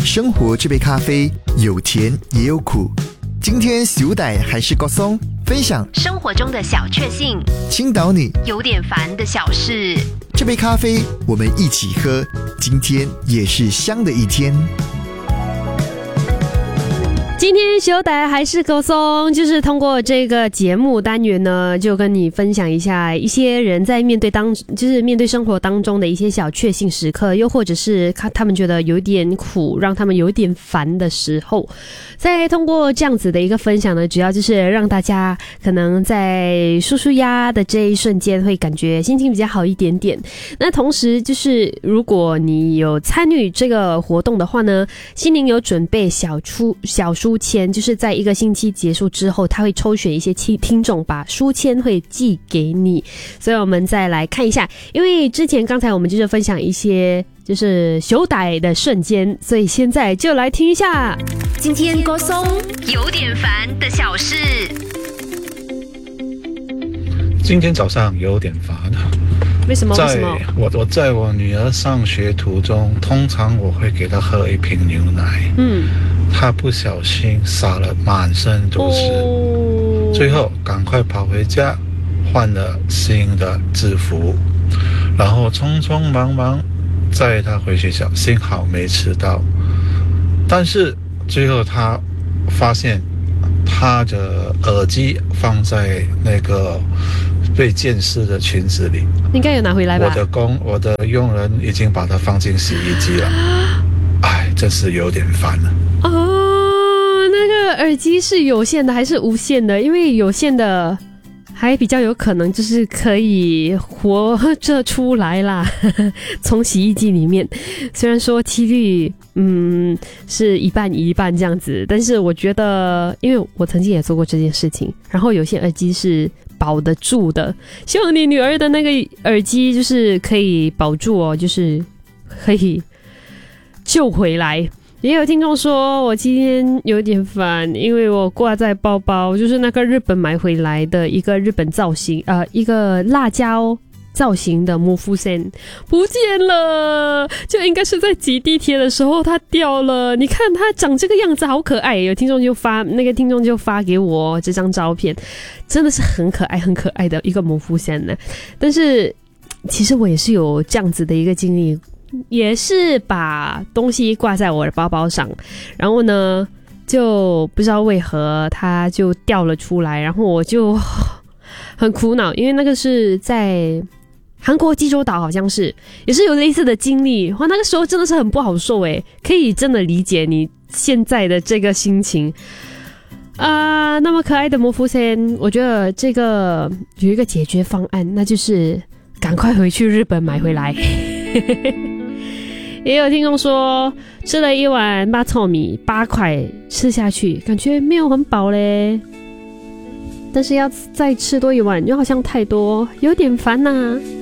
生活这杯咖啡有甜也有苦。今天小弟还是郭松分享生活中的小确幸， 倾倒你有点烦的小事。 这杯咖啡我们一起喝，今天也是香的一天。 今天小弟还是高松，就是通过这个节目单元呢，就跟你分享一下一些人在面对生活当中的一些小确幸时刻，又或者是他们觉得有点苦，让他们有点烦的时候，再通过这样子的一个分享呢，主要就是让大家可能在舒压的这一瞬间会感觉心情比较好一点点。那同时就是如果你有参与这个活动的话呢，心灵有准备小书签，就是在一个星期结束之后，他会抽选一些听众把书签会寄给你。所以我们再来看一下，因为刚才我们就是分享一些就是小弟的瞬间，所以现在就来听一下今天高松有点烦的小事。 今天早上有点烦。 为什么？ 我在我女儿上学途中，通常我会给她喝一瓶牛奶。她不小心洒了满身都是，最后赶快跑回家换了新的制服，然后匆匆忙忙载她回学校，幸好没迟到。但是最后她发现她的耳机放在那个被监视的裙子里， 应该有拿回来吧？ 我的佣人已经把它放进洗衣机了。哎，真是有点烦了。 那个耳机是有线的还是无线的？因为有线的还比较有可能就是可以活着出来啦，从洗衣机里面。虽然说几率是一半一半这样子，但是我觉得，因为我曾经也做过这件事情，然后有些耳机是保得住的，希望你女儿的那个耳机就是可以保住哦，就是可以救回来。也有听众说我今天有点烦，因为我挂在包包，就是那个日本买回来的一个日本造型一个辣椒造型的模糊线不见了，就应该是在挤地铁的时候它掉了。你看它长这个样子好可爱，有听众就发给我这张照片，真的是很可爱的一个模糊线呢。但是其实我也是有这样子的一个经历，也是把东西挂在我的包包上，然后呢就不知道为何它就掉了出来，然后我就很苦恼，因为那个是在韩国济州岛，好像是也是有类似的经历。哇，那个时候真的是很不好受诶，可以真的理解你现在的这个心情那么可爱的模糊线，我觉得这个有一个解决方案，那就是赶快回去日本买回来。也有听众说吃了一碗麻炒米8块，吃下去感觉没有很饱嘞，但是要再吃多一碗又好像太多，有点烦啊。